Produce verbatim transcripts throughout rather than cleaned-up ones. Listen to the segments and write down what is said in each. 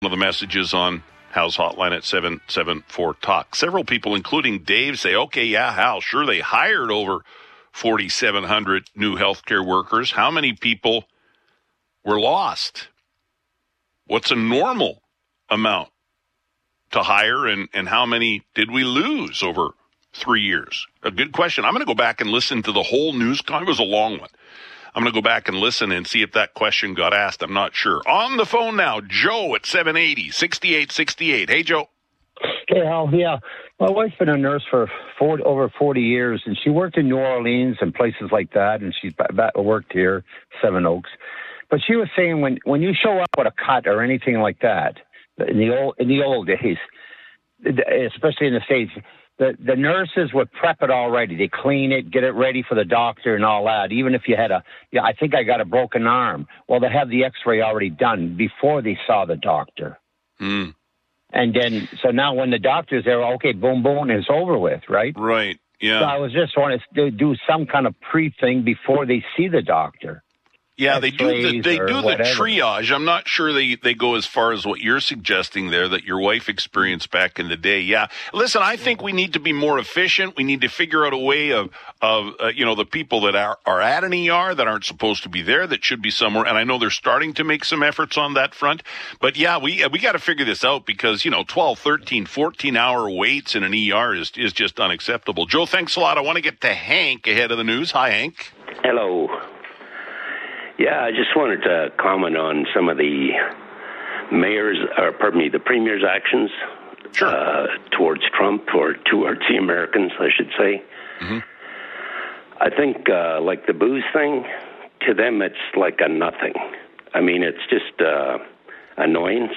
One of the messages on Hal's hotline at seven seven four talk. Several people, including Dave, say, okay, yeah, Hal, sure, they hired over forty-seven hundred new healthcare workers. How many people were lost? What's a normal amount to hire, and, and how many did we lose over three years? A good question. I'm going to go back and listen to the whole news. It was a long one. I'm going to go back and listen and see if that question got asked. I'm not sure. On the phone now, Joe at seven eighty, sixty-eight sixty-eight. Hey, Joe. Hey, Hal. Yeah, my wife's been a nurse for forty, over forty years, and she worked in New Orleans and places like that, and she's back, worked here, Seven Oaks. But she was saying when, when you show up with a cut or anything like that, in the old in the old days, especially in the States, the, the nurses would prep it already. They clean it, get it ready for the doctor and all that. Even if you had a, yeah, I think I got a broken arm. Well, they have the x-ray already done before they saw the doctor. Mm. And then, so now when the doctor's there, okay, boom, boom, it's over with, right? Right, yeah. So I was just wanting to do some kind of pre-thing before they see the doctor. Yeah, they do the, they do the whatever. triage. I'm not sure they, they go as far as what you're suggesting there that your wife experienced back in the day. Yeah. Listen, I think we need to be more efficient. We need to figure out a way of, of uh, you know, the people that are, are at an E R that aren't supposed to be there, that should be somewhere. And I know they're starting to make some efforts on that front. But, yeah, we we got to figure this out because, you know, twelve, thirteen, fourteen-hour waits in an E R is, is just unacceptable. Joe, thanks a lot. I want to get to Hank ahead of the news. Hi, Hank. Hello. Yeah, I just wanted to comment on some of the mayor's, or pardon me, the premier's actions sure. uh, towards Trump, or towards the Americans, I should say. Mm-hmm. I think, uh, like the booze thing, to them it's like a nothing. I mean, it's just uh, annoyance.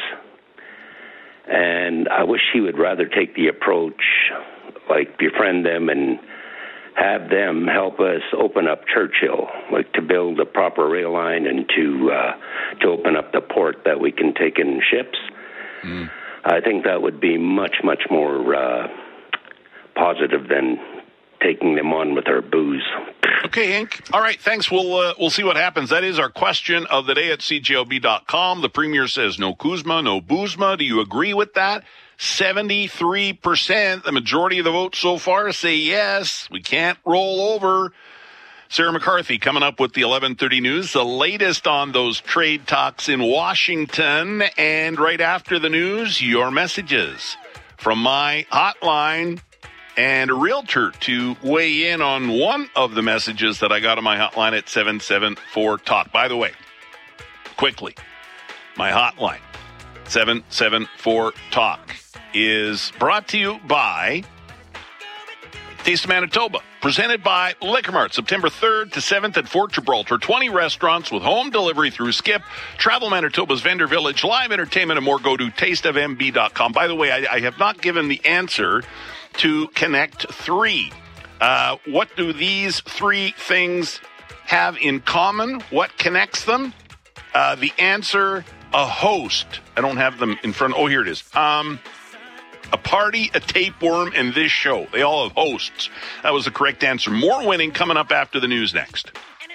And I wish he would rather take the approach, like befriend them and have them help us open up Churchill, like to build a proper rail line and to uh, to open up the port that we can take in ships. Mm. I think that would be much, much more uh, positive than taking them on with our booze. Okay, Hank. All right, thanks. We'll uh, we'll see what happens. That is our question of the day at C J O B dot com. The premier says no Kuzma, no Boozma. Do you agree with that? seventy-three percent, the majority of the votes so far, say yes. We can't roll over. Sarah McCarthy coming up with the eleven thirty news, the latest on those trade talks in Washington. And right after the news, your messages from my hotline and a realtor to weigh in on one of the messages that I got on my hotline at seven seven four talk. By the way, quickly, my hotline, seven seven four talk, is brought to you by Taste of Manitoba, presented by Liquor Mart, September third to seventh at Fort Gibraltar. twenty restaurants with home delivery through Skip, Travel Manitoba's Vendor Village, live entertainment, and more. Go to taste of m b dot com. By the way, I, I have not given the answer to Connect three. Uh, what do these three things have in common? What connects them? Uh, the answer, a host. I don't have them in front. Oh, here it is. Um, a party, a tapeworm, and this show. They all have hosts. That was the correct answer. More winning coming up after the news next.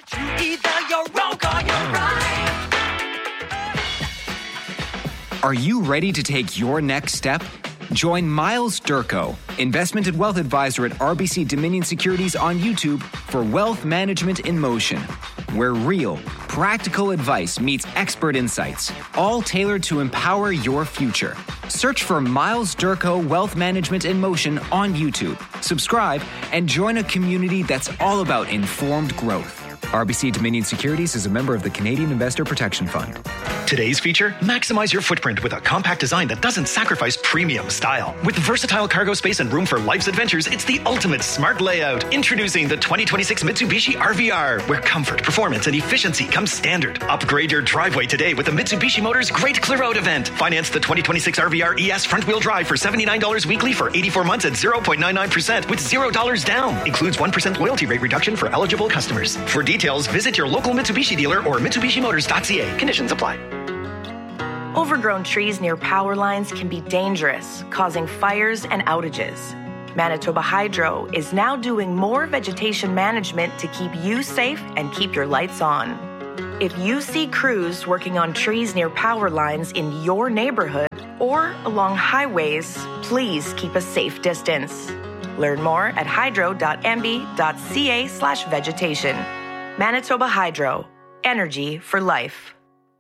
Are you ready to take your next step? Join Miles Durko, investment and wealth advisor at R B C Dominion Securities on YouTube for Wealth Management in Motion, where real, practical advice meets expert insights, all tailored to empower your future. Search for Miles Durko Wealth Management in Motion on YouTube. Subscribe and join a community that's all about informed growth. R B C Dominion Securities is a member of the Canadian Investor Protection Fund. Today's feature, maximize your footprint with a compact design that doesn't sacrifice premium style. With versatile cargo space and room for life's adventures, it's the ultimate smart layout. Introducing the twenty twenty-six Mitsubishi R V R, where comfort, performance, and efficiency come standard. Upgrade your driveway today with the Mitsubishi Motors Great Clear Out event. Finance the twenty twenty-six R V R E S front-wheel drive for seventy-nine dollars weekly for eighty-four months at zero point nine nine percent with zero dollars down. Includes one percent loyalty rate reduction for eligible customers. For details, visit your local Mitsubishi dealer or Mitsubishi Motors dot c a. Conditions apply. Overgrown trees near power lines can be dangerous, causing fires and outages. Manitoba Hydro is now doing more vegetation management to keep you safe and keep your lights on. If you see crews working on trees near power lines in your neighborhood or along highways, please keep a safe distance. Learn more at hydro.mb.ca slash vegetation. Manitoba Hydro. Energy for life.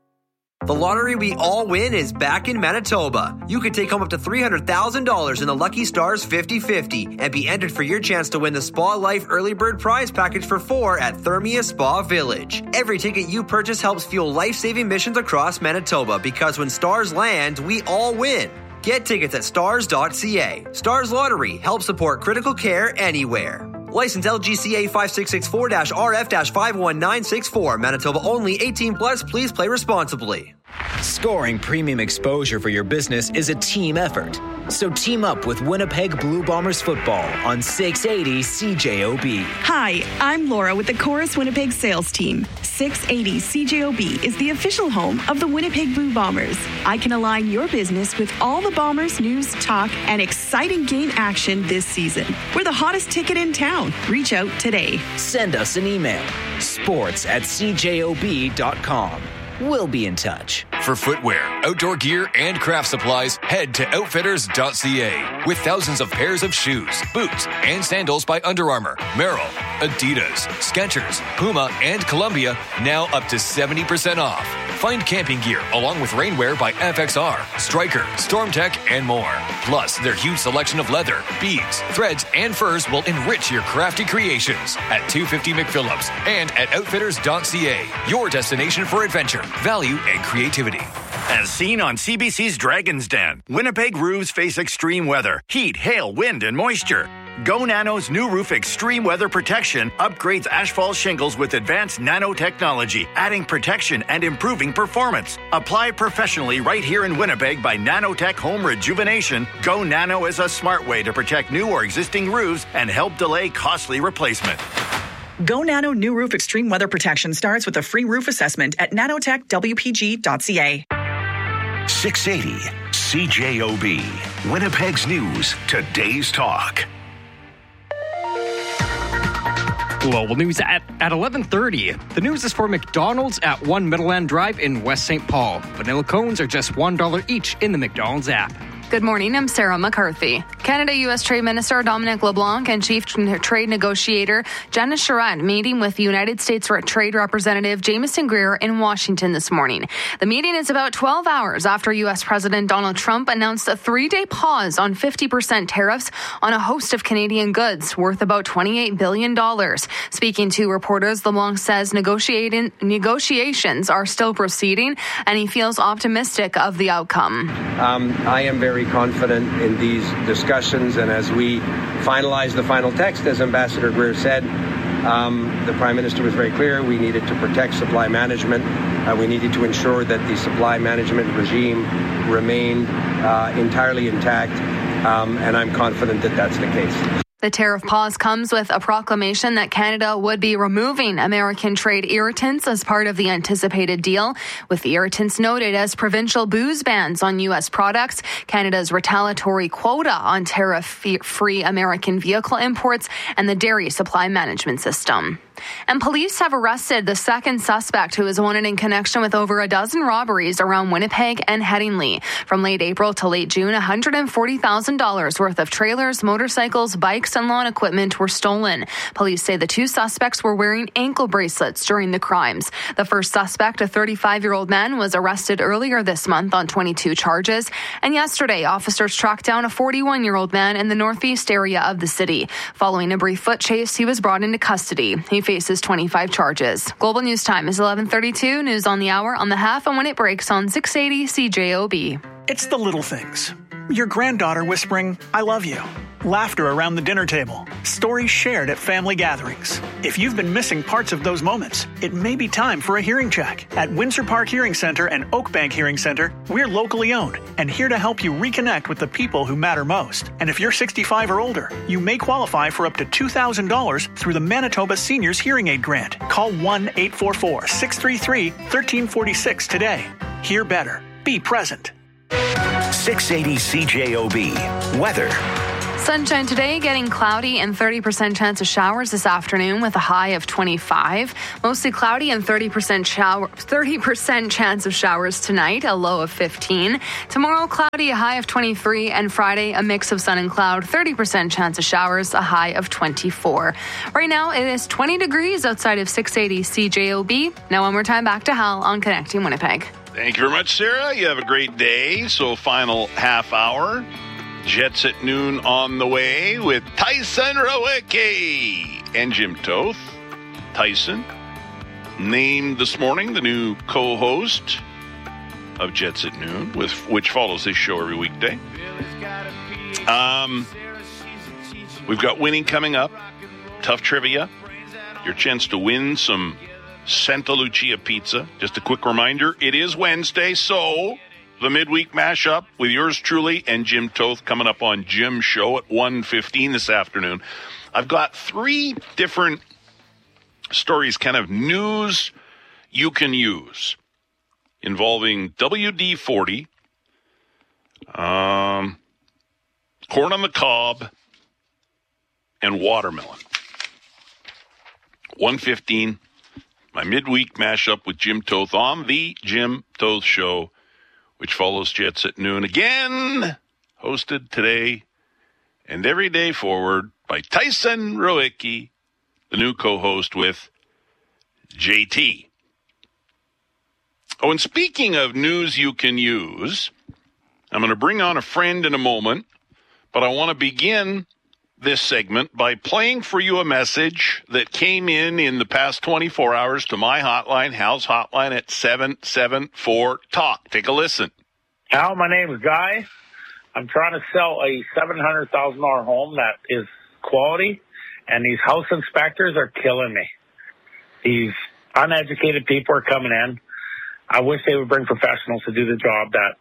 The lottery we all win is back in Manitoba. You can take home up to three hundred thousand dollars in the Lucky Stars fifty fifty and be entered for your chance to win the Spa Life Early Bird Prize Package for four at Thermia Spa Village. Every ticket you purchase helps fuel life-saving missions across Manitoba because when stars land, we all win. Get tickets at stars dot c a. Stars Lottery helps support critical care anywhere. License L G C A five six six four R F five one nine six four. Manitoba only. eighteen plus. Please play responsibly. Scoring premium exposure for your business is a team effort. So team up with Winnipeg Blue Bombers football on six eighty C J O B. Hi, I'm Laura with the Chorus Winnipeg sales team. six eighty C J O B is the official home of the Winnipeg Blue Bombers. I can align your business with all the Bombers news, talk, and exciting game action this season. We're the hottest ticket in town. Reach out today. Send us an email. Sports at c j o b dot com. We'll be in touch. For footwear, outdoor gear, and craft supplies, head to outfitters dot c a. With thousands of pairs of shoes, boots, and sandals by Under Armour, Merrell, Adidas, Skechers, Puma, and Columbia, now up to seventy percent off. Find camping gear along with rainwear by F X R, Stryker, StormTech, and more. Plus, their huge selection of leather, beads, threads, and furs will enrich your crafty creations at two fifty McPhillips and at outfitters dot c a. Your destination for adventure, value, and creativity. As seen on C B C's Dragon's Den, Winnipeg roofs face extreme weather, heat, hail, wind, and moisture. Go Nano's new roof extreme weather protection upgrades asphalt shingles with advanced nanotechnology, adding protection and improving performance. Apply professionally right here in Winnipeg by Nanotech Home Rejuvenation. Go Nano is a smart way to protect new or existing roofs and help delay costly replacement. Go Nano New Roof Extreme Weather Protection starts with a free roof assessment at nanotech w p g dot c a. six eighty C J O B. Winnipeg's News. Today's Talk. Global news at, at eleven thirty. The news is for McDonald's at one Middleland Drive in West Saint Paul. Vanilla cones are just one dollar each in the McDonald's app. Good morning, I'm Sarah McCarthy. Canada-U S Trade Minister Dominic LeBlanc and Chief Trade Negotiator Janice Charette meeting with United States Trade Representative Jameson Greer in Washington this morning. The meeting is about twelve hours after U S President Donald Trump announced a three-day pause on fifty percent tariffs on a host of Canadian goods worth about twenty-eight billion dollars. Speaking to reporters, LeBlanc says negotiating, negotiations are still proceeding and he feels optimistic of the outcome. Um, I am very confident in these discussions, and as we finalize the final text, as Ambassador Greer said, um, the Prime Minister was very clear. We needed to protect supply management. Uh, we needed to ensure that the supply management regime remained uh, entirely intact, um, and I'm confident that that's the case. The tariff pause comes with a proclamation that Canada would be removing American trade irritants as part of the anticipated deal, with the irritants noted as provincial booze bans on U S products, Canada's retaliatory quota on tariff-free American vehicle imports, and the dairy supply management system. And police have arrested the second suspect who is wanted in connection with over a dozen robberies around Winnipeg and Headingley. From late April to late June, one hundred forty thousand dollars worth of trailers, motorcycles, bikes, and lawn equipment were stolen. Police say the two suspects were wearing ankle bracelets during the crimes. The first suspect, a thirty-five-year-old man, was arrested earlier this month on twenty-two charges. And yesterday, officers tracked down a forty-one-year-old man in the northeast area of the city. Following a brief foot chase, he was brought into custody. He faces twenty-five charges. Global News Time is eleven thirty-two. News on the hour, on the half, and when it breaks on six eighty C J O B. It's the little things. Your granddaughter whispering, "I love you." Laughter around the dinner table. Stories shared at family gatherings. If you've been missing parts of those moments, it may be time for a hearing check. At Windsor Park Hearing Center and Oakbank Hearing Center, we're locally owned and here to help you reconnect with the people who matter most. And if you're sixty-five or older, you may qualify for up to two thousand dollars through the Manitoba Seniors Hearing Aid Grant. Call one eight four four, six three three, one three four six today. Hear better. Be present. six eighty C J O B. Weather. Sunshine today, getting cloudy and thirty percent chance of showers this afternoon with a high of twenty-five. Mostly cloudy and thirty percent shower, thirty percent chance of showers tonight, a low of fifteen. Tomorrow, cloudy, a high of twenty-three. And Friday, a mix of sun and cloud, thirty percent chance of showers, a high of twenty-four. Right now, it is twenty degrees outside of six eighty C J O B. Now one more time back to Hal on Connecting Winnipeg. Thank you very much, Sarah. You have a great day. So final half hour. Jets at noon on the way with Tyson Rowicki and Jim Toth. Tyson, named this morning the new co-host of Jets at Noon, with which follows this show every weekday. Um, we've got winning coming up. Tough trivia. Your chance to win some Santa Lucia pizza. Just a quick reminder, it is Wednesday, so the midweek mashup with yours truly and Jim Toth coming up on Jim's show at one fifteen this afternoon. I've got three different stories, kind of news you can use, involving W D forty, um, corn on the cob, and watermelon. one fifteen, my midweek mashup with Jim Toth on the Jim Toth Show, which follows Jets at Noon. Again, hosted today and every day forward by Tyson Rowicki, the new co-host with J T. Oh, and speaking of news you can use, I'm going to bring on a friend in a moment, but I want to begin this segment by playing for you a message that came in in the past twenty-four hours to my hotline, Hal's hotline at seven seven four talk. Take a listen. Hal, my name is Guy. I'm trying to sell a seven hundred thousand dollars home that is quality, and these house inspectors are killing me. These uneducated people are coming in. I wish they would bring professionals to do the job that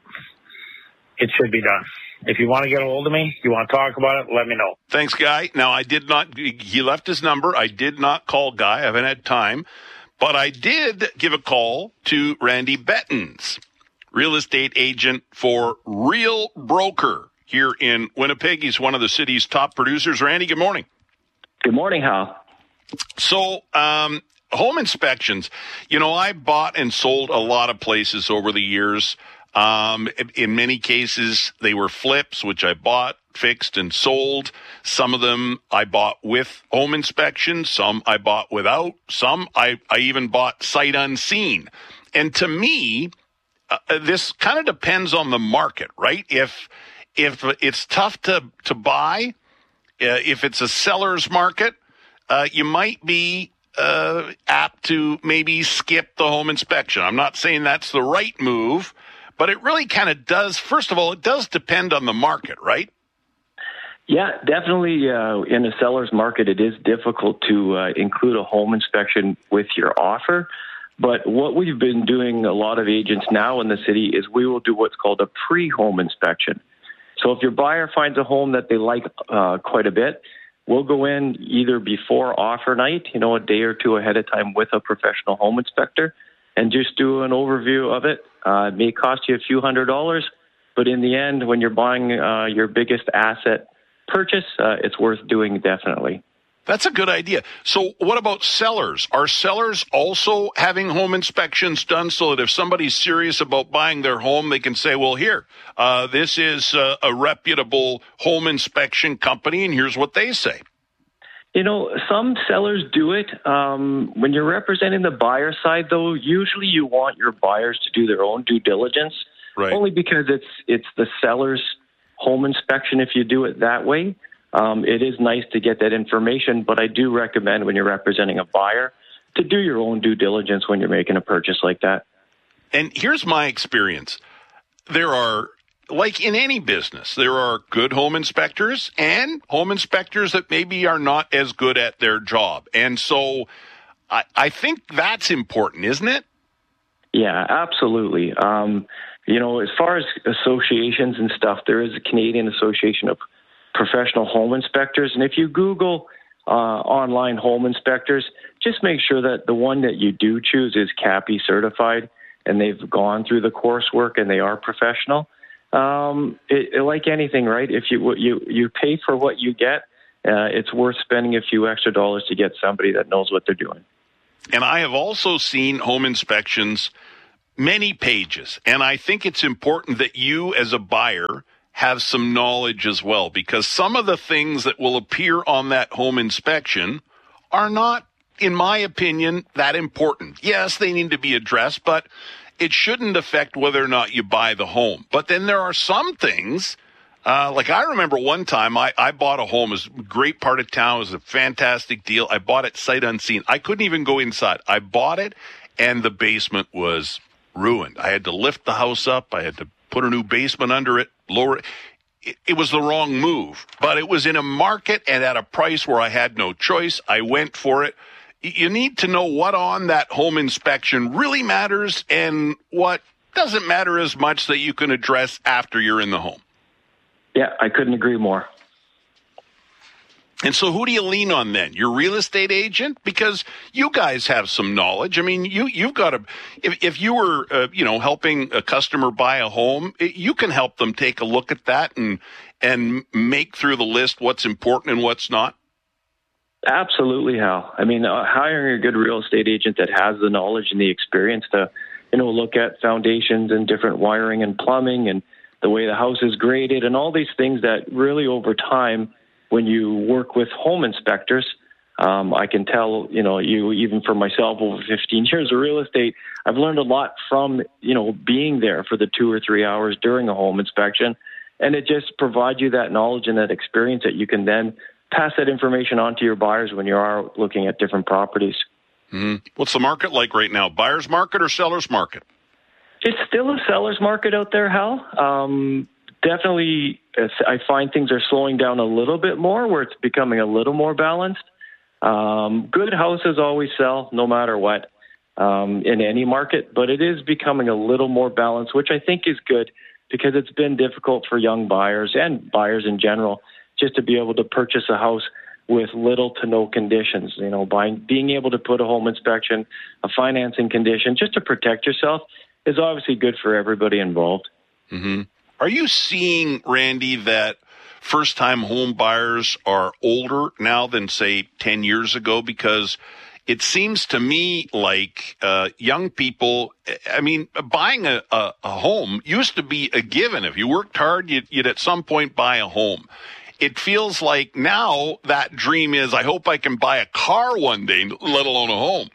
it should be done. If you want to get a hold of me, you want to talk about it, let me know. Thanks, Guy. Now, I did not, he left his number. I did not call Guy. I haven't had time. But I did give a call to Randy Bettens, real estate agent for Real Broker here in Winnipeg. He's one of the city's top producers. Randy, good morning. Good morning, Hal. So, um, home inspections. You know, I bought and sold a lot of places over the years. Um, in many cases, they were flips, which I bought, fixed, and sold. Some of them I bought with home inspection. Some I bought without. Some I, I even bought sight unseen. And to me, uh, this kind of depends on the market, right? If if it's tough to, to buy, uh, if it's a seller's market, uh, you might be uh, apt to maybe skip the home inspection. I'm not saying that's the right move, but it really kind of does. First of all, it does depend on the market, right? Yeah, definitely. Uh, in a seller's market, it is difficult to uh, include a home inspection with your offer. But what we've been doing, a lot of agents now in the city, is we will do what's called a pre-home inspection. So if your buyer finds a home that they like uh, quite a bit, we'll go in either before offer night, you know, a day or two ahead of time with a professional home inspector, and just do an overview of it. Uh, it may cost you a few hundred dollars, but in the end, when you're buying uh, your biggest asset purchase, uh, it's worth doing definitely. That's a good idea. So what about sellers? Are sellers also having home inspections done so that if somebody's serious about buying their home, they can say, well, here, uh, this is uh, a reputable home inspection company, and here's what they say? You know, some sellers do it. Um, when you're representing the buyer side, though, usually you want your buyers to do their own due diligence, right? Only because it's it's the seller's home inspection if you do it that way. Um, it is nice to get that information, but I do recommend when you're representing a buyer to do your own due diligence when you're making a purchase like that. And here's my experience. There are, like in any business, there are good home inspectors and home inspectors that maybe are not as good at their job. And so I, I think that's important, isn't it? Yeah, absolutely. Um, you know, as far as associations and stuff, there is a Canadian Association of Professional Home Inspectors. And if you Google uh, online home inspectors, just make sure that the one that you do choose is C A P I certified and they've gone through the coursework and they are professional. um, it, it, like anything, right? If you you you pay for what you get, uh, it's worth spending a few extra dollars to get somebody that knows what they're doing. And I have also seen home inspections, many pages, and I think it's important that you as a buyer have some knowledge as well, because some of the things that will appear on that home inspection are not, in my opinion, that important. Yes, they need to be addressed, but it shouldn't affect whether or not you buy the home. But then there are some things, uh, like I remember one time I, I bought a home. It was a great part of town. It was a fantastic deal. I bought it sight unseen. I couldn't even go inside. I bought it, and the basement was ruined. I had to lift the house up. I had to put a new basement under it, lower it. It, it was the wrong move. But it was in a market and at a price where I had no choice. I went for it. You need to know what on that home inspection really matters and what doesn't matter as much that you can address after you're in the home. Yeah, I couldn't agree more. And so who do you lean on then? Your real estate agent? Because you guys have some knowledge. I mean, you, you've got to, if, if you were, uh, you know, helping a customer buy a home, it, you can help them take a look at that and, and make through the list what's important and what's not. Absolutely, Hal. I mean, uh, hiring a good real estate agent that has the knowledge and the experience to, you know, look at foundations and different wiring and plumbing and the way the house is graded and all these things that really over time, when you work with home inspectors, um, I can tell, you know, you even for myself over fifteen years of real estate, I've learned a lot from, you know, being there for the two or three hours during a home inspection. And it just provides you that knowledge and that experience that you can then pass that information on to your buyers when you are looking at different properties. Mm-hmm. What's the market like right now? Buyer's market or seller's market? It's still a seller's market out there, Hal. Um, definitely, I find things are slowing down a little bit more where it's becoming a little more balanced. Um, good houses always sell no matter what um, in any market, but it is becoming a little more balanced, which I think is good because it's been difficult for young buyers and buyers in general just to be able to purchase a house with little to no conditions. You know, buying, being able to put a home inspection, a financing condition, just to protect yourself is obviously good for everybody involved. Mm-hmm. Are you seeing, Randy, that first-time home buyers are older now than, say, ten years ago? Because it seems to me like uh, young people, I mean, buying a, a, a home used to be a given. If you worked hard, you'd, you'd at some point buy a home. It feels like now that dream is, I hope I can buy a car one day, let alone a home.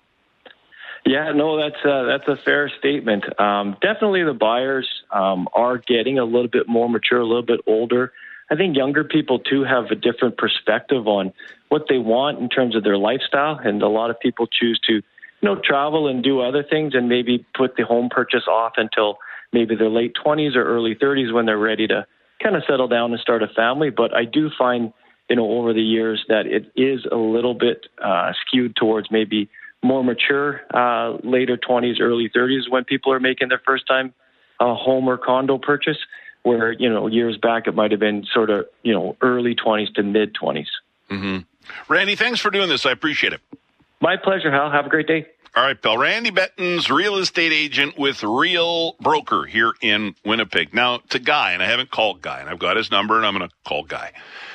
Yeah, no, that's a, that's a fair statement. Um, definitely the buyers um, are getting a little bit more mature, a little bit older. I think younger people, too, have a different perspective on what they want in terms of their lifestyle. And a lot of people choose to, you know, travel and do other things and maybe put the home purchase off until maybe their late twenties or early thirties when they're ready to kind of settle down and start a family. But I do find, you know, over the years that it is a little bit uh, skewed towards maybe more mature, uh, later twenties, early thirties when people are making their first time uh, home or condo purchase, where, you know, years back it might have been sort of, you know, early twenties to mid twenties. Mm-hmm. Randy, thanks for doing this. I appreciate it. My pleasure, Hal. Have a great day. All right, pal. Randy Bettens, real estate agent with Real Broker here in Winnipeg. Now, to Guy, and I haven't called Guy, and I've got his number, and I'm going to call Guy.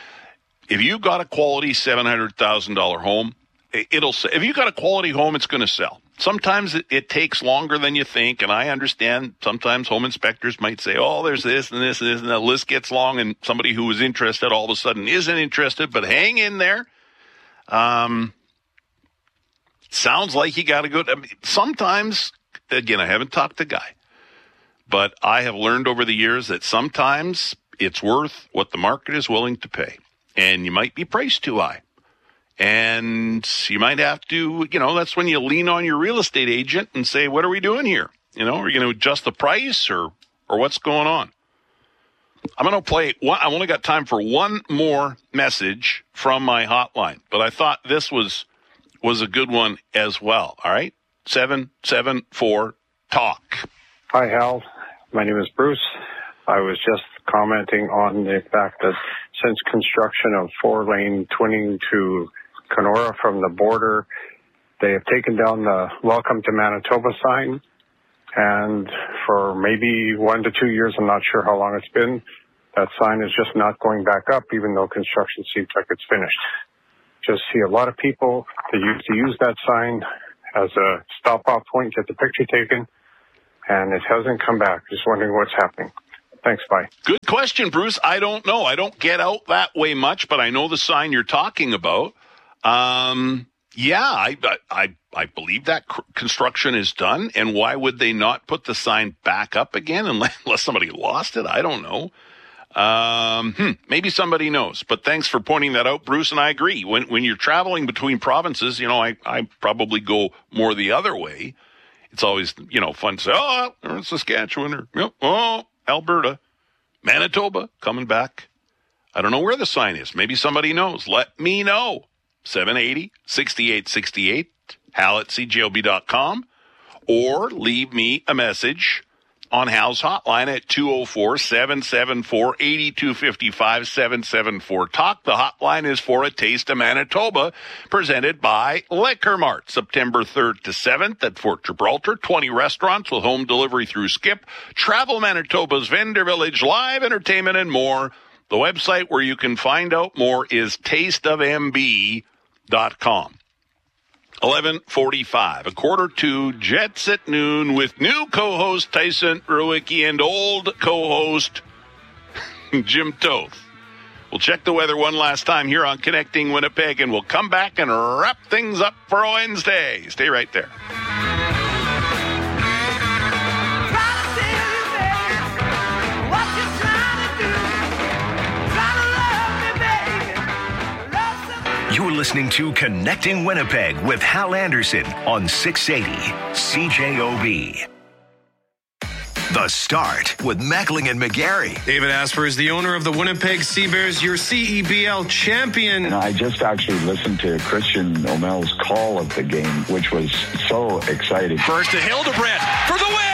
If you got a quality seven hundred thousand dollars home, it'll sell. If you got a quality home, it's going to sell. Sometimes it, it takes longer than you think, and I understand sometimes home inspectors might say, oh, there's this and this and this, and the list gets long, and somebody who was interested all of a sudden isn't interested, but hang in there. Um... Sounds like you got to go. I mean, sometimes, again, I haven't talked to Guy, but I have learned over the years that sometimes it's worth what the market is willing to pay, and you might be priced too high, and you might have to, you know, that's when you lean on your real estate agent and say, what are we doing here? You know, are you going to adjust the price or, or what's going on? I'm going to play one. I've only got time for one more message from my hotline, but I thought this was was a good one as well. All right. seven seven four talk. Hi, Hal. My name is Bruce. I was just commenting on the fact that since construction of four-lane twinning to Kenora from the border, they have taken down the Welcome to Manitoba sign. And for maybe one to two years, I'm not sure how long it's been, that sign is just not going back up, even though construction seems like it's finished. Just see a lot of people that used to use that sign as a stop-off point, get the picture taken, and it hasn't come back. Just wondering what's happening. Thanks, bye. Good question, Bruce. I don't know. I don't get out that way much, but I know the sign you're talking about. Um, yeah, I, I, I believe that c- construction is done. And why would they not put the sign back up again unless, unless somebody lost it? I don't know. Um, hmm, maybe somebody knows, but thanks for pointing that out, Bruce. And I agree. When, when you're traveling between provinces, you know, I, I probably go more the other way. It's always, you know, fun to say, oh, there's Saskatchewan or, you know, oh, Alberta, Manitoba coming back. I don't know where the sign is. Maybe somebody knows. Let me know. seven eighty, sixty-eight sixty-eight, hal at c j o b dot com, or leave me a message on Hal's hotline at two oh four, seven seven four, eight two five five, seven seven four, talk. The hotline is for A Taste of Manitoba, presented by Liquor Mart, September third to seventh at Fort Gibraltar. twenty restaurants with home delivery through Skip, Travel Manitoba's Vendor Village, live entertainment, and more. The website where you can find out more is taste of m b dot com. eleven forty-five, a quarter to Jets at noon with new co-host Tyson Rowicki and old co-host Jim Toth. We'll check the weather one last time here on Connecting Winnipeg, and we'll come back and wrap things up for Wednesday. Stay right there. You're listening to Connecting Winnipeg with Hal Anderson on six eighty C J O B. The Start with Mackling and McGarry. David Asper is the owner of the Winnipeg Seabears, your C E B L champion. And I just actually listened to Christian O'Mel's call of the game, which was so exciting. First to Hildebrandt for the win!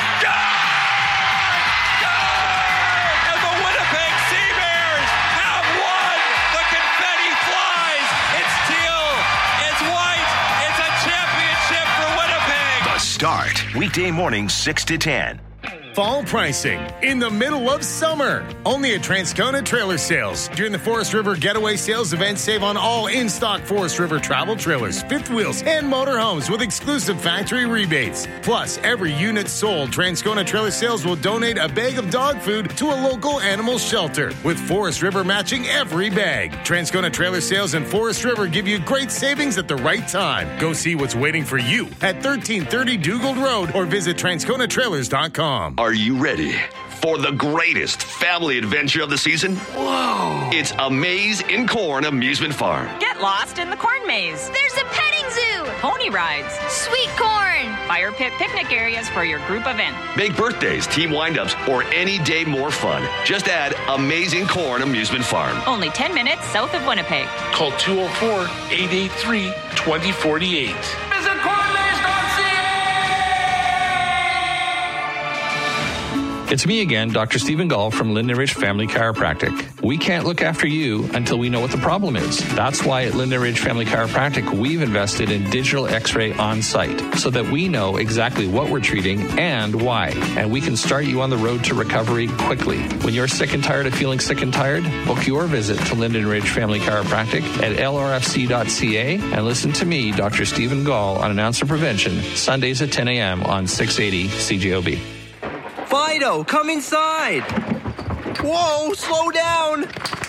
Start weekday mornings six to ten. Fall pricing in the middle of summer. Only at Transcona Trailer Sales. During the Forest River Getaway Sales event, save on all in-stock Forest River travel trailers, fifth wheels, and motorhomes with exclusive factory rebates. Plus, every unit sold, Transcona Trailer Sales will donate a bag of dog food to a local animal shelter, with Forest River matching every bag. Transcona Trailer Sales and Forest River give you great savings at the right time. Go see what's waiting for you at thirteen thirty Dugald Road or visit transcona trailers dot com. Are you ready for the greatest family adventure of the season? Whoa! It's A Maze in Corn Amusement Farm. Get lost in the corn maze. There's a petting zoo. Pony rides. Sweet corn. Fire pit picnic areas for your group event. Big birthdays, team windups, or any day more fun. Just add Amazing Corn Amusement Farm. Only ten minutes south of Winnipeg. Call two oh four, eight eight three, two oh four eight. Visit corn maze dot c a. It's me again, Doctor Stephen Gall from Linden Ridge Family Chiropractic. We can't look after you until we know what the problem is. That's why at Linden Ridge Family Chiropractic, we've invested in digital x-ray on site so that we know exactly what we're treating and why. And we can start you on the road to recovery quickly. When you're sick and tired of feeling sick and tired, book your visit to Linden Ridge Family Chiropractic at L R F C dot C A and listen to me, Doctor Stephen Gall, on Announcer Prevention, Sundays at ten a.m. on six eighty C J O B. Fido, come inside. Whoa, slow down.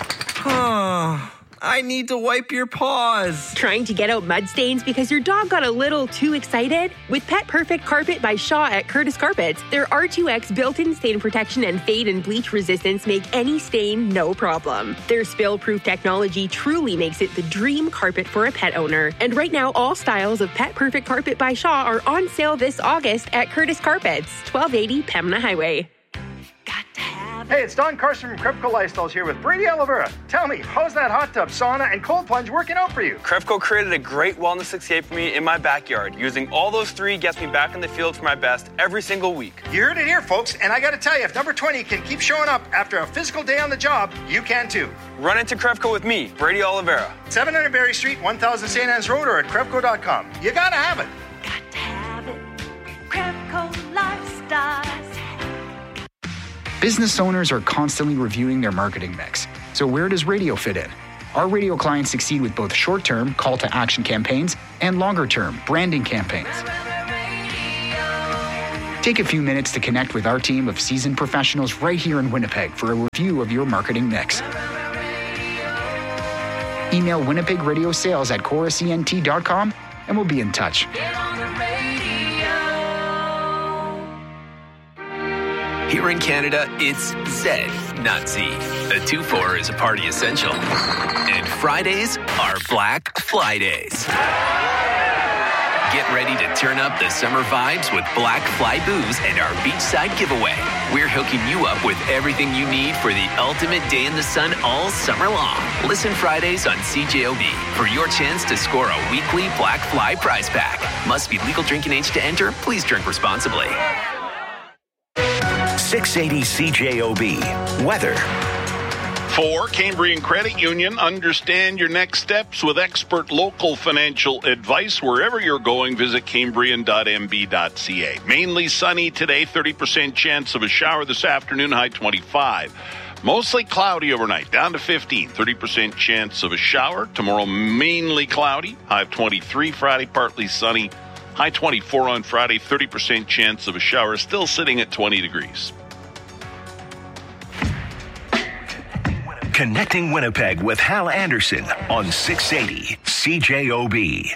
I need to wipe your paws. Trying to get out mud stains because your dog got a little too excited? With Pet Perfect Carpet by Shaw at Curtis Carpets, their R two X built-in stain protection and fade and bleach resistance make any stain no problem. Their spill-proof technology truly makes it the dream carpet for a pet owner. And right now, all styles of Pet Perfect Carpet by Shaw are on sale this August at Curtis Carpets, twelve eighty Pembina Highway. Hey, it's Don Carson from Crepco Lifestyles here with Brady Oliveira. Tell me, how's that hot tub, sauna, and cold plunge working out for you? Crepco created a great wellness escape for me in my backyard. Using all those three gets me back in the field for my best every single week. You heard it here, folks, and I gotta tell you, if number twenty can keep showing up after a physical day on the job, you can too. Run into Crepco with me, Brady Oliveira. seven hundred Berry Street, one thousand Saint Anne's Road, or at crepco dot com. You gotta have it. Got to have it. Crepco Life. Business owners are constantly reviewing their marketing mix. So where does radio fit in? Our radio clients succeed with both short-term call-to-action campaigns and longer-term branding campaigns. Take a few minutes to connect with our team of seasoned professionals right here in Winnipeg for a review of your marketing mix. Email Winnipeg Radio Sales at chorus E N T dot com and we'll be in touch. Here in Canada, it's Z, not Z. A two four is a party essential. And Fridays are Black Fly Days. Get ready to turn up the summer vibes with Black Fly Booze and our beachside giveaway. We're hooking you up with everything you need for the ultimate day in the sun all summer long. Listen Fridays on C J O B for your chance to score a weekly Black Fly prize pack. Must be legal drinking age to enter. Please drink responsibly. six eighty C J O B. Weather. For Cambrian Credit Union, understand your next steps with expert local financial advice. Wherever you're going, visit cambrian dot m b dot c a. Mainly sunny today, thirty percent chance of a shower this afternoon, high twenty-five. Mostly cloudy overnight, down to fifteen. thirty percent chance of a shower. Tomorrow, mainly cloudy, high of twenty-three. Friday, partly sunny, high twenty-four on Friday. thirty percent chance of a shower, still sitting at twenty degrees. Connecting Winnipeg with Hal Anderson on six eighty C J O B.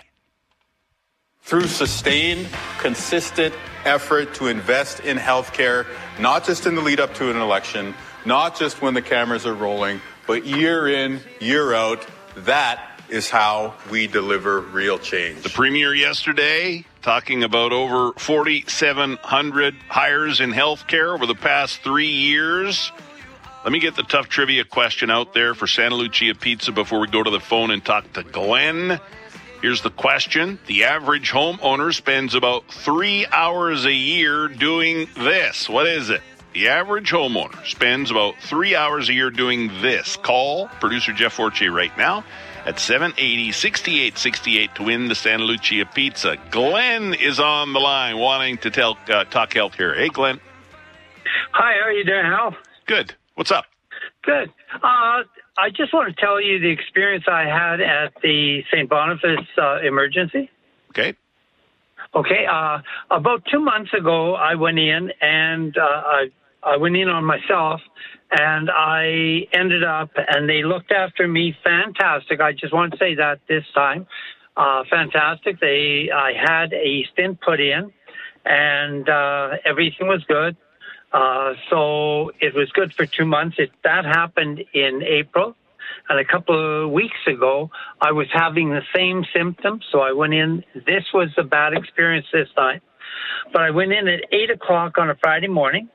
Through sustained, consistent effort to invest in healthcare, not just in the lead up to an election, not just when the cameras are rolling, but year in, year out, that is how we deliver real change. The Premier yesterday talking about over forty-seven hundred hires in healthcare over the past three years. Let me get the tough trivia question out there for Santa Lucia Pizza before we go to the phone and talk to Glenn. Here's the question. The average homeowner spends about three hours a year doing this. What is it? The average homeowner spends about three hours a year doing this. Call producer Jeff Fortier right now at seven eighty, sixty-eight sixty-eight to win the Santa Lucia Pizza. Glenn is on the line wanting to tell, uh, talk health here. Hey, Glenn. Hi, how are you doing, Hal? Good. What's up? Good. Uh, I just want to tell you the experience I had at the Saint Boniface uh, emergency. Okay. Okay. Uh, about two months ago, I went in and uh, I, I went in on myself and I ended up, and they looked after me fantastic. I just want to say that this time. Uh, fantastic. They, I had a stint put in and uh, everything was good. Uh, so it was good for two months. It, that happened in April. And a couple of weeks ago, I was having the same symptoms. So I went in. This was a bad experience this time. But I went in at eight o'clock on a Friday morning.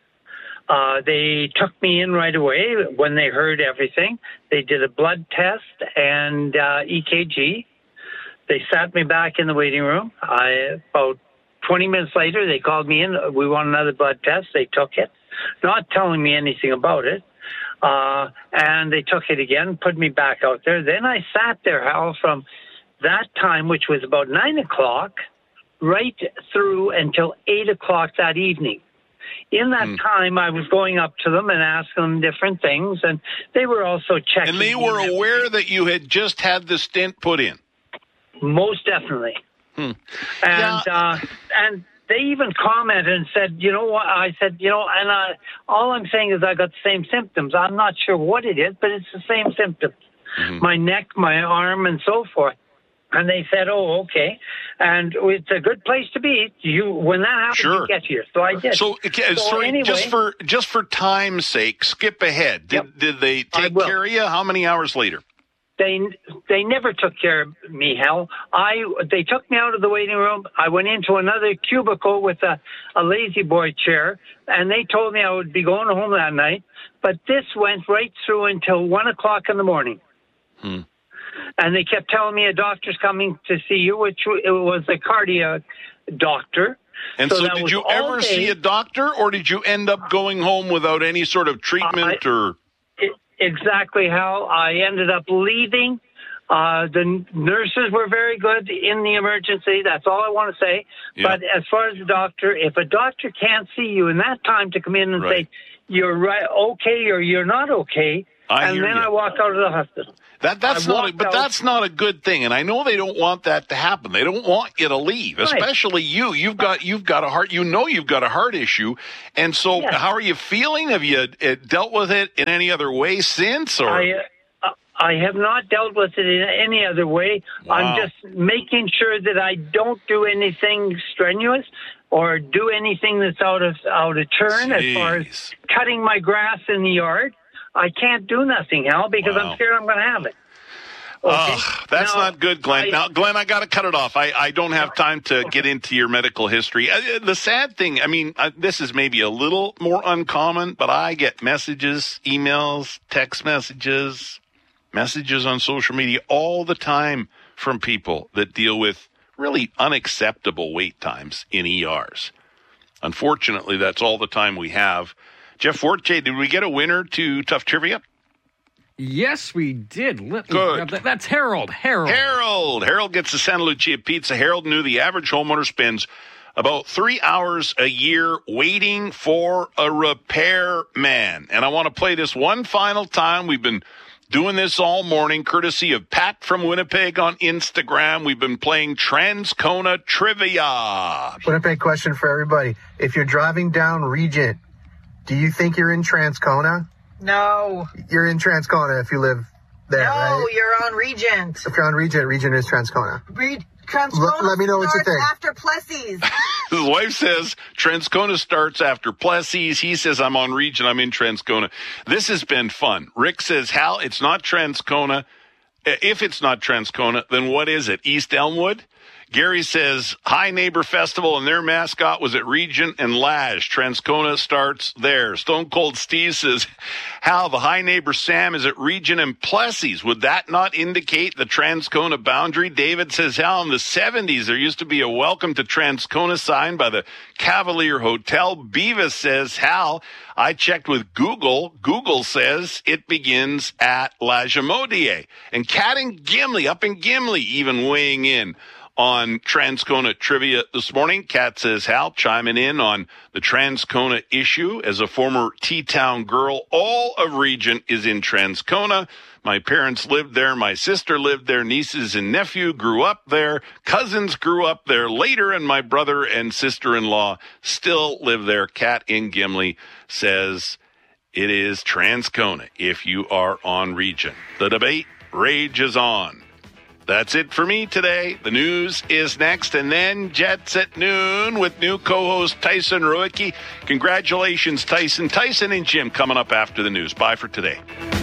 Uh, they took me in right away when they heard everything. They did a blood test and uh, E K G. They sat me back in the waiting room. I about twenty minutes later, they called me in. We want another blood test. They took it, not telling me anything about it. Uh, and they took it again, put me back out there. Then I sat there, Hal, from that time, which was about nine o'clock, right through until eight o'clock that evening. In that mm. time, I was going up to them and asking them different things, and they were also checking. And they were aware that you had just had the stent put in? Most definitely. Hmm. And yeah. uh, and they even commented and said, you know what? I said, you know, and I, all I'm saying is I got the same symptoms. I'm not sure what it is, but it's the same symptoms. Mm-hmm. My neck, my arm, and so forth. And they said, oh, okay. And it's a good place to be. You, when that happens, sure. you get here. So I did. So, okay, so sorry, anyway, just for just for time's sake, skip ahead. Did, yep, did they take care of you? How many hours later? They they never took care of me, Hal. I they took me out of the waiting room. I went into another cubicle with a, a lazy boy chair, and they told me I would be going home that night. But this went right through until one o'clock in the morning. Hmm. And they kept telling me a doctor's coming to see you, which it was a cardiac doctor. And so, so did you ever day. see a doctor, or did you end up going home without any sort of treatment I, or? It, exactly how I ended up leaving. Uh, the nurses were very good in the emergency. That's all I want to say. Yeah. But as far as the doctor, if a doctor can't see you in that time to come in and right. say, you're right, okay or you're not okay. I and hear then you. I walked out of the hospital. That that's I not, a, walked but out- that's not a good thing, and I know they don't want that to happen. They don't want you to leave, Right. especially you. You've got you've got a heart. You know you've got a heart issue, and so Yes. how are you feeling? Have you uh, dealt with it in any other way since? Or I, uh, I have not dealt with it in any other way. Wow. I'm just making sure that I don't do anything strenuous or do anything that's out of out of turn as far as cutting my grass in the yard. I can't do nothing, Hal, because Wow. I'm scared I'm going to have it. Ugh, that's Now, not good, Glenn. I- now, Glenn, I got to cut it off. I, I don't have time to get into your medical history. Uh, the sad thing, I mean, uh, this is maybe a little more uncommon, but I get messages, emails, text messages, messages on social media all the time from people that deal with really unacceptable wait times in E Rs. Unfortunately, that's all the time we have. Jeff Forte, did we get a winner to Tough Trivia? Yes, we did. Let me Good. grab that. That's Harold. Harold. Harold. Harold gets the Santa Lucia pizza. Harold knew the average homeowner spends about three hours a year waiting for a repair man. And I want to play this one final time. We've been doing this all morning, courtesy of Pat from Winnipeg on Instagram. We've been playing Transcona Trivia. Winnipeg question for everybody. If you're driving down Regent, do you think you're in Transcona? No. You're in Transcona if you live there, no, right? you're on Regent. If you're on Regent, Regent is Transcona. Re- Transcona L- let me know what you starts think. after Plessis. His wife says Transcona starts after Plessis. He says I'm on Region. I'm in Transcona. This has been fun. Rick says, Hal, it's not Transcona. If it's not Transcona, then what is it? East Elmwood? Gary says, Hi Neighbor Festival, and their mascot was at Regent and Lash. Transcona starts there. Stone Cold Steve says, Hal, the High Neighbor Sam is at Regent and Plessis. Would that not indicate the Transcona boundary? David says, Hal, in the seventies, there used to be a welcome to Transcona sign by the Cavalier Hotel. Beavis says, Hal, I checked with Google. Google says it begins at La Jamodier. And Kat and Gimli, up in Gimli, even weighing in on Transcona Trivia this morning. Kat says, Hal, chiming in on the Transcona issue. As a former T-Town girl, all of Regent is in Transcona. My parents lived there. My sister lived there. Nieces and nephew grew up there. Cousins grew up there later, and my brother and sister-in-law still live there. Kat in Gimli says it is Transcona if you are on Regent. The debate rages on. That's it for me today. The news is next, and then Jets at noon with new co-host Tyson Ruicki. Congratulations, Tyson. Tyson and Jim coming up after the news. Bye for today.